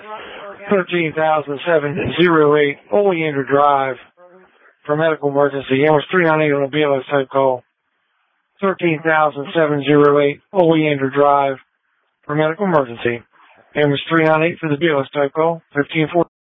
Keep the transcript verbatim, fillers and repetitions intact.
thirteen thousand seven oh eight, Oleander Drive for medical emergency. Ambulance three nine eight on a B L S type call. thirteen thousand seven oh eight, Oleander Drive for medical emergency. Ambulance three nine eight for the B L S type call. fifteen four.